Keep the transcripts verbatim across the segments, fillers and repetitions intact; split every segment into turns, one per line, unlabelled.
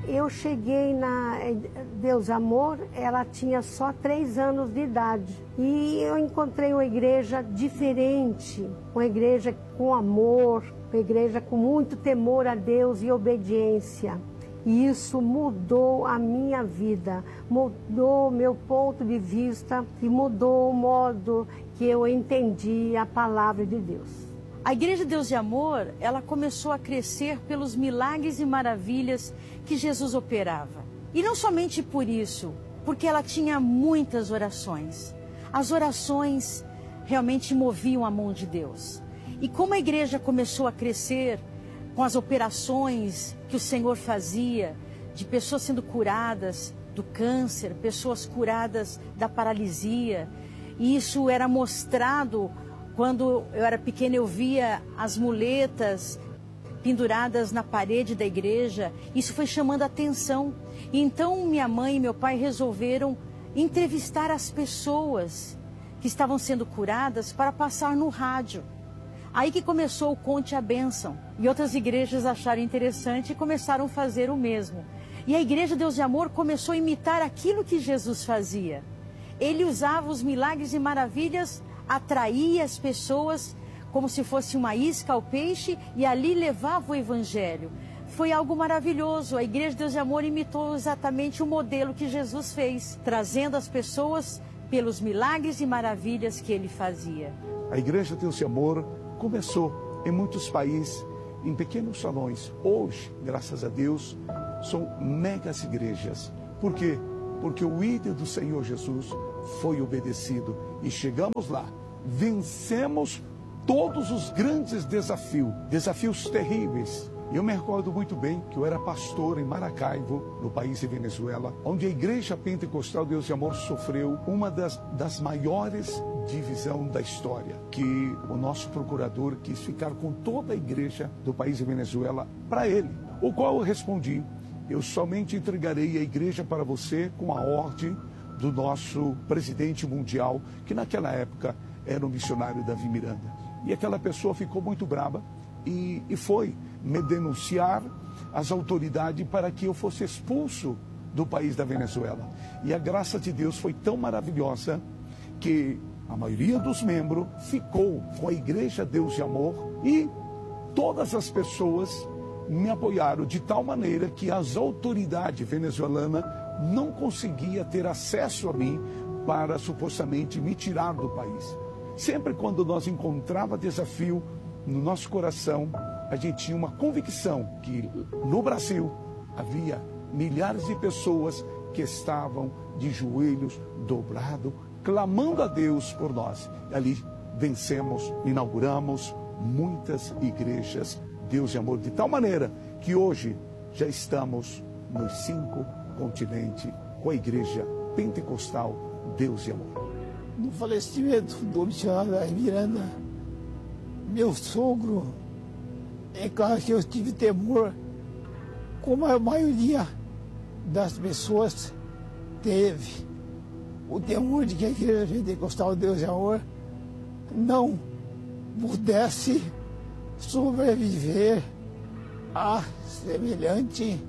Eu cheguei na Deus Amor, ela tinha só três anos de idade. E eu encontrei uma igreja diferente, uma igreja com amor, uma igreja com muito temor a Deus e obediência. E isso mudou a minha vida, mudou o meu ponto de vista e mudou o modo que eu entendi a palavra de Deus.
A Igreja Deus de Amor, ela começou a crescer pelos milagres e maravilhas que Jesus operava. E não somente por isso, porque ela tinha muitas orações. As orações realmente moviam a mão de Deus. E como a igreja começou a crescer com as operações que o Senhor fazia, de pessoas sendo curadas do câncer, pessoas curadas da paralisia, e isso era mostrado quando eu era pequena, eu via as muletas penduradas na parede da igreja. Isso foi chamando a atenção. E então minha mãe e meu pai resolveram entrevistar as pessoas que estavam sendo curadas para passar no rádio. Aí que começou o Conte a Bênção. E outras igrejas acharam interessante e começaram a fazer o mesmo. E a Igreja Deus de Amor começou a imitar aquilo que Jesus fazia. Ele usava os milagres e maravilhas, atraía as pessoas como se fosse uma isca ao peixe e ali levava o evangelho. Foi algo maravilhoso. A Igreja Deus de Amor imitou exatamente o modelo que Jesus fez, trazendo as pessoas pelos milagres e maravilhas que ele fazia.
A Igreja Deus de Amor começou em muitos países, em pequenos salões. Hoje, graças a Deus, são megas igrejas. Por quê? Porque o ídolo do Senhor Jesus foi obedecido e chegamos lá, vencemos todos os grandes desafios, desafios terríveis. Eu me recordo muito bem que eu era pastor em Maracaibo, no país de Venezuela, onde a Igreja Pentecostal Deus de Amor sofreu uma das, das maiores divisões da história, que o nosso procurador quis ficar com toda a igreja do país de Venezuela para ele, o qual eu respondi: eu somente entregarei a igreja para você com a ordem do nosso presidente mundial, que naquela época era o missionário Davi Miranda. E aquela pessoa ficou muito brava e, e foi me denunciar às autoridades para que eu fosse expulso do país da Venezuela. E a graça de Deus foi tão maravilhosa que a maioria dos membros ficou com a Igreja Deus de Amor e todas as pessoas me apoiaram de tal maneira que as autoridades venezuelanas não conseguiam ter acesso a mim para supostamente me tirar do país. Sempre quando nós encontrava desafio no nosso coração, a gente tinha uma convicção que no Brasil havia milhares de pessoas que estavam de joelhos dobrados, clamando a Deus por nós. E ali vencemos, inauguramos muitas igrejas Deus de Amor, de tal maneira que hoje já estamos nos cinco continentes com a Igreja Pentecostal Deus de Amor.
No falecimento do missionário Davi Miranda, meu sogro, é claro que eu tive temor, como a maioria das pessoas teve, o temor de que a Igreja Pentecostal Deus de Amor não pudesse sobreviver a semelhante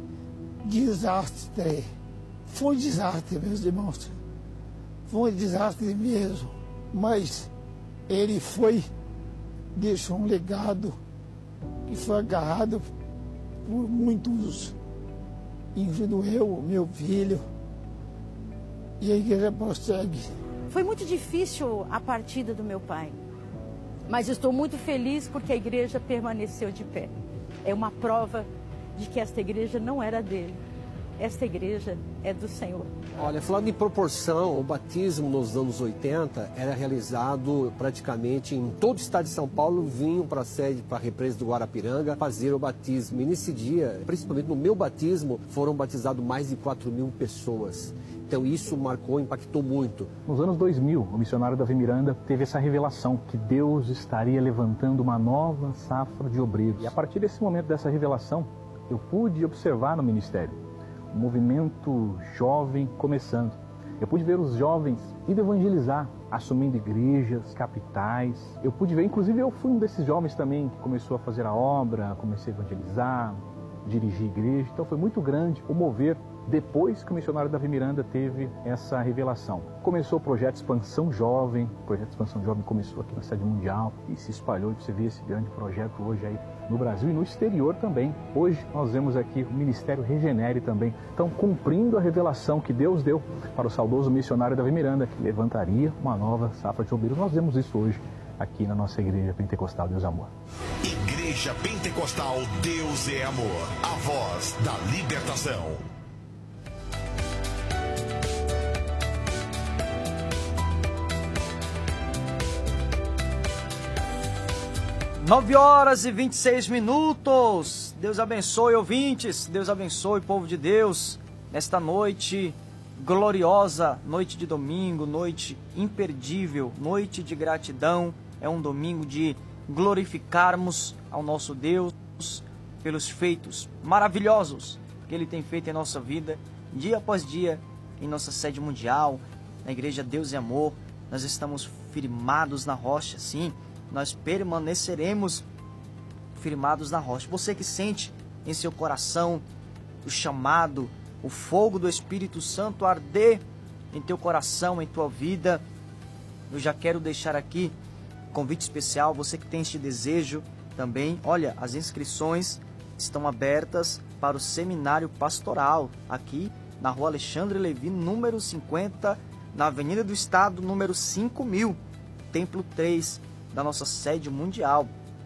desastre. Foi um desastre, meus irmãos. Foi um desastre mesmo. Mas ele foi, deixou um legado que foi agarrado por muitos, incluindo eu, meu filho. E a igreja prossegue.
Foi muito difícil a partida do meu pai, mas eu estou muito feliz porque a igreja permaneceu de pé. É uma prova de que esta igreja não era dele. Esta igreja é do Senhor.
Olha, falando em proporção, o batismo nos anos oitenta era realizado praticamente em todo o estado de São Paulo, vinham para a sede, para a represa do Guarapiranga, fazer o batismo. E nesse dia, principalmente no meu batismo, foram batizados mais de quatro mil pessoas. Então isso marcou, impactou muito.
Nos anos dois mil, o missionário Davi Miranda teve essa revelação que Deus estaria levantando uma nova safra de obreiros. E a partir desse momento, dessa revelação, eu pude observar no ministério um movimento jovem começando. Eu pude ver os jovens indo evangelizar, assumindo igrejas, capitais. Eu pude ver, inclusive eu fui um desses jovens também que começou a fazer a obra, comecei a evangelizar, dirigir igreja. Então foi muito grande o mover depois que o missionário Davi Miranda teve essa revelação. Começou o projeto Expansão Jovem, o projeto Expansão Jovem começou aqui na sede mundial e se espalhou, você vê esse grande projeto hoje aí no Brasil e no exterior também. Hoje nós vemos aqui o Ministério Regenere também. Então, cumprindo a revelação que Deus deu para o saudoso missionário Davi Miranda, que levantaria uma nova safra de obreiros. Nós vemos isso hoje aqui na nossa Igreja Pentecostal Deus é Amor.
Igreja Pentecostal Deus é Amor, a voz da libertação.
nove horas e vinte e seis minutos. Deus abençoe, ouvintes. Deus abençoe, povo de Deus. Nesta noite gloriosa, noite de domingo, noite imperdível, noite de gratidão. É um domingo de glorificarmos ao nosso Deus pelos feitos maravilhosos que Ele tem feito em nossa vida, dia após dia, em nossa sede mundial, na Igreja Deus e Amor. Nós estamos firmados na rocha, sim. Nós permaneceremos firmados na rocha. Você que sente em seu coração o chamado, o fogo do Espírito Santo arder em teu coração, em tua vida, eu já quero deixar aqui um convite especial. Você que tem este desejo também, olha, as inscrições estão abertas para o seminário pastoral aqui na Rua Alexandre Levi, número cinquenta, na Avenida do Estado, número cinco mil, Templo três, da nossa sede mundial.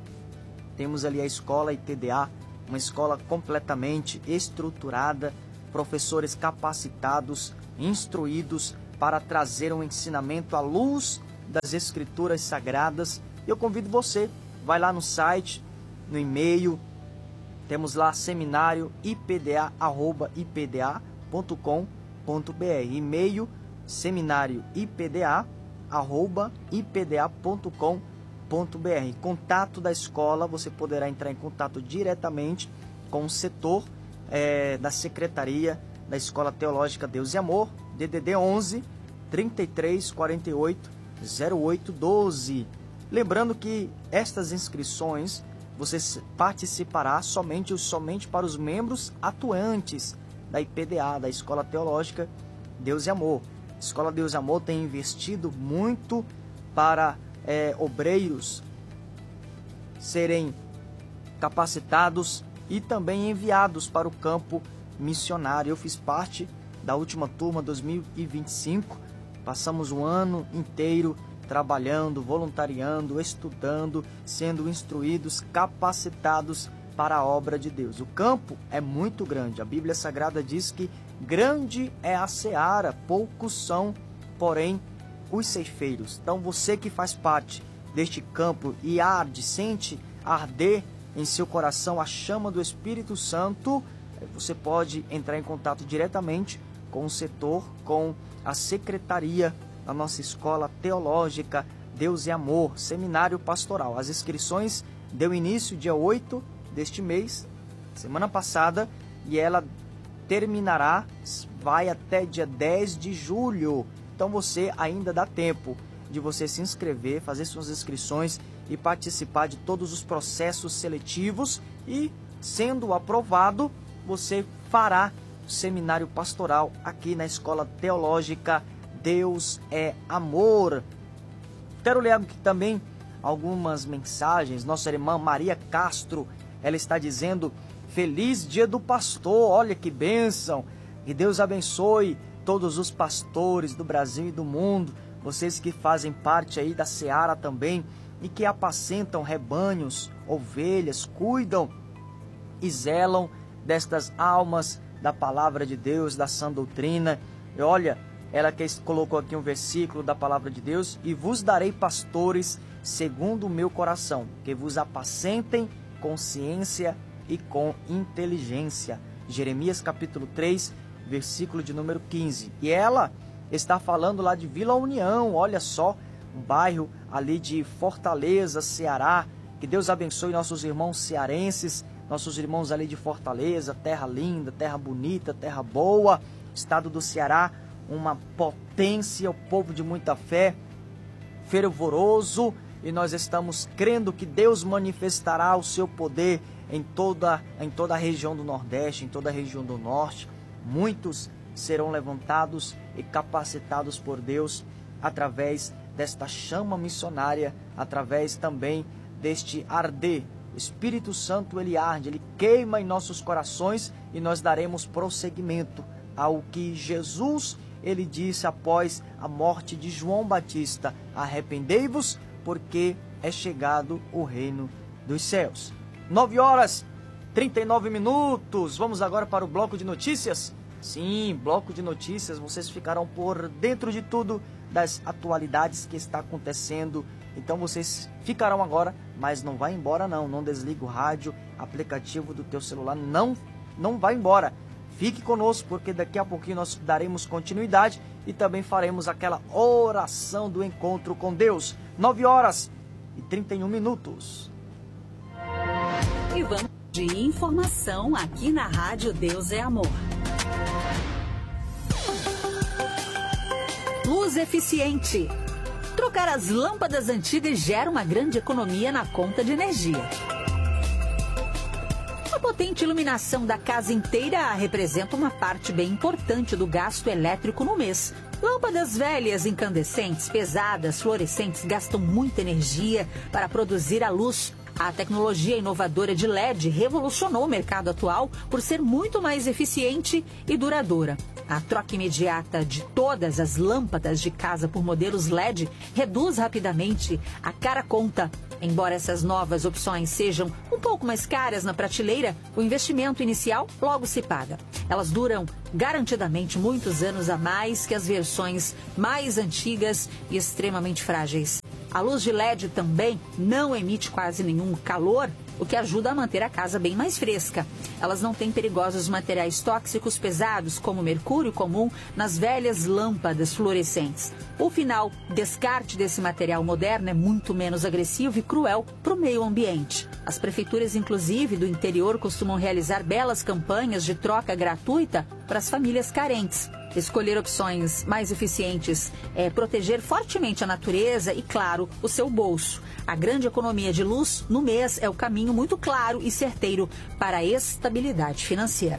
Temos ali a escola I P D A, uma escola completamente estruturada, professores capacitados, instruídos para trazer um ensinamento à luz das Escrituras Sagradas. Eu convido você, vai lá no site, no e-mail, temos lá seminário ipda arroba ipda ponto com ponto br, e-mail seminário ipda arroba ipda ponto com ponto br. Contato da escola, você poderá entrar em contato diretamente com o setor é, da Secretaria da Escola Teológica Deus e Amor, D D D onze, trinta e três, quarenta e oito, zero oito, doze. Lembrando que estas inscrições você participará somente, somente para os membros atuantes da I P D A, da Escola Teológica Deus e Amor. A Escola Deus e Amor tem investido muito para é, obreiros serem capacitados e também enviados para o campo missionário. Eu fiz parte da última turma dois mil e vinte e cinco. Passamos um ano inteiro trabalhando, voluntariando, estudando, sendo instruídos, capacitados para a obra de Deus. O campo é muito grande. A Bíblia Sagrada diz que grande é a seara, poucos são, porém, os ceifeiros. Então você que faz parte deste campo e arde, sente arder em seu coração a chama do Espírito Santo, você pode entrar em contato diretamente com o setor, com a secretaria da nossa Escola Teológica Deus e Amor, Seminário Pastoral. As inscrições deu início dia oito deste mês, semana passada, e ela terminará, vai até dia dez de julho. Então você ainda dá tempo de você se inscrever, fazer suas inscrições e participar de todos os processos seletivos, e, sendo aprovado, você fará o seminário pastoral aqui na Escola Teológica Deus é Amor. Quero ler aqui também algumas mensagens. Nossa irmã Maria Castro, ela está dizendo: feliz dia do pastor, olha que bênção, que Deus abençoe todos os pastores do Brasil e do mundo, vocês que fazem parte aí da seara também e que apacentam rebanhos, ovelhas, cuidam e zelam destas almas da palavra de Deus, da sã doutrina. E olha, ela que colocou aqui um versículo da palavra de Deus: e vos darei pastores segundo o meu coração, que vos apacentem com ciência e com inteligência. Jeremias capítulo três, versículo de número quinze. E ela está falando lá de Vila União, olha só, um bairro ali de Fortaleza, Ceará. Que Deus abençoe nossos irmãos cearenses, nossos irmãos ali de Fortaleza, terra linda, terra bonita, terra boa, estado do Ceará, uma potência, o povo de muita fé, fervoroso, e nós estamos crendo que Deus manifestará o seu poder em toda, em toda a região do Nordeste, em toda a região do Norte. Muitos serão levantados e capacitados por Deus através desta chama missionária, através também deste arder. O Espírito Santo, ele arde, ele queima em nossos corações e nós daremos prosseguimento ao que Jesus, ele disse após a morte de João Batista: arrependei-vos, porque é chegado o reino dos céus. nove horas e trinta e nove minutos. Vamos agora para o bloco de notícias. Sim, bloco de notícias. Vocês ficarão por dentro de tudo, das atualidades que está acontecendo. Então vocês ficarão agora, mas não vai embora não. Não desliga o rádio, aplicativo do teu celular. Não, não vai embora. Fique conosco, porque daqui a pouquinho nós daremos continuidade e também faremos aquela oração do encontro com Deus. nove horas e trinta e um minutos.
E vamos de informação aqui na Rádio Deus é Amor. Luz eficiente. Trocar as lâmpadas antigas gera uma grande economia na conta de energia. A potente iluminação da casa inteira representa uma parte bem importante do gasto elétrico no mês. Lâmpadas velhas, incandescentes, pesadas, fluorescentes gastam muita energia para produzir a luz. A tecnologia inovadora de L E D revolucionou o mercado atual por ser muito mais eficiente e duradoura. A troca imediata de todas as lâmpadas de casa por modelos L E D reduz rapidamente a cara conta. Embora essas novas opções sejam um pouco mais caras na prateleira, o investimento inicial logo se paga. Elas duram garantidamente muitos anos a mais que as versões mais antigas e extremamente frágeis. A luz de L E D também não emite quase nenhum calor, o que ajuda a manter a casa bem mais fresca. Elas não têm perigosos materiais tóxicos pesados, como mercúrio comum, nas velhas lâmpadas fluorescentes. O final, descarte desse material moderno é muito menos agressivo e cruel para o meio ambiente. As prefeituras, inclusive, do interior costumam realizar belas campanhas de troca gratuita para as famílias carentes. Escolher opções mais eficientes é proteger fortemente a natureza e, claro, o seu bolso. A grande economia de luz no mês é o caminho muito claro e certeiro para a estabilidade financeira.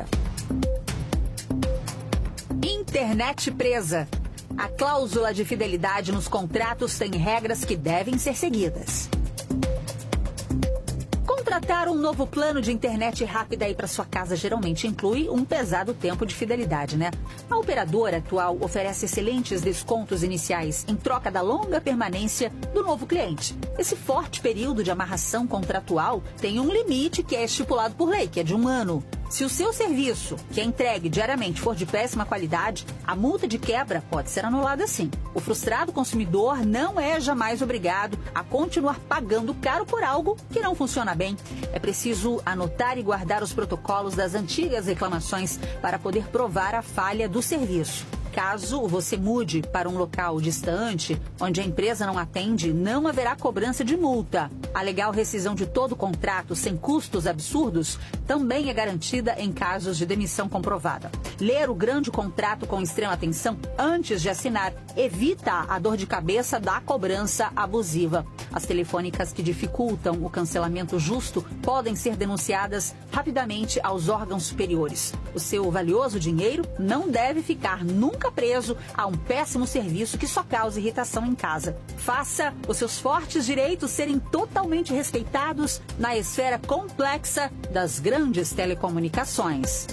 Internet presa. A cláusula de fidelidade nos contratos tem regras que devem ser seguidas. Contratar um novo plano de internet rápida aí para sua casa geralmente inclui um pesado tempo de fidelidade, né? A operadora atual oferece excelentes descontos iniciais em troca da longa permanência do novo cliente. Esse forte período de amarração contratual tem um limite que é estipulado por lei, que é de um ano. Se o seu serviço, que é entregue diariamente, for de péssima qualidade, a multa de quebra pode ser anulada sim. O frustrado consumidor não é jamais obrigado a continuar pagando caro por algo que não funciona bem. É preciso anotar e guardar os protocolos das antigas reclamações para poder provar a falha do serviço. Caso você mude para um local distante, onde a empresa não atende, não haverá cobrança de multa. A legal rescisão de todo o contrato sem custos absurdos também é garantida em casos de demissão comprovada. Ler o grande contrato com extrema atenção antes de assinar evita a dor de cabeça da cobrança abusiva. As telefônicas que dificultam o cancelamento justo podem ser denunciadas rapidamente aos órgãos superiores. O seu valioso dinheiro não deve ficar nunca preso a um péssimo serviço que só causa irritação em casa. Faça os seus fortes direitos serem totalmente respeitados na esfera complexa das grandes telecomunicações.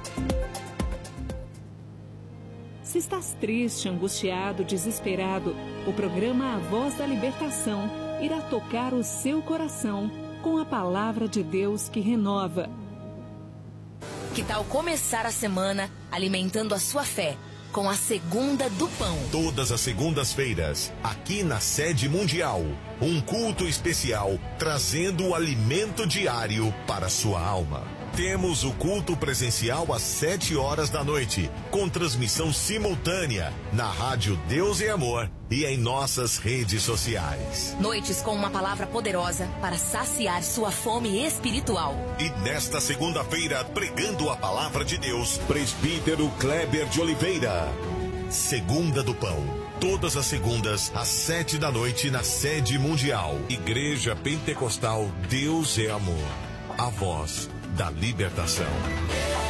Se estás triste, angustiado, desesperado, o programa A Voz da Libertação irá tocar o seu coração com a palavra de Deus que renova.
Que tal começar a semana alimentando a sua fé com a Segunda do Pão?
Todas as segundas-feiras, aqui na Sede Mundial, um culto especial trazendo o alimento diário para a sua alma. Temos o culto presencial às sete horas da noite, com transmissão simultânea na Rádio Deus e Amor e em nossas redes sociais.
Noites com uma palavra poderosa para saciar sua fome espiritual.
E nesta segunda-feira, pregando a palavra de Deus, presbítero Kleber de Oliveira. Segunda do Pão. Todas as segundas, às sete da noite, na Sede Mundial. Igreja Pentecostal Deus é Amor. a voz da libertação.